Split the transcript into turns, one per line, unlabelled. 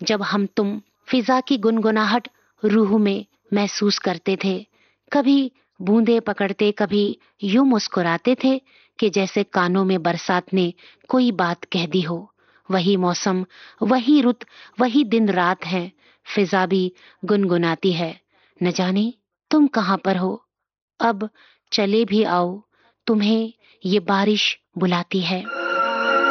जब हम तुम फिजा की गुनगुनाहट रूह में महसूस करते थे। कभी बूंदे पकड़ते, कभी यूं मुस्कुराते थे कि जैसे कानों में बरसात ने कोई बात कह दी हो। वही मौसम, वही रुत, वही दिन रात है। फिजा भी गुनगुनाती है, न जाने तुम कहाँ पर हो। अब चले भी आओ, तुम्हें ये बारिश बुलाती है।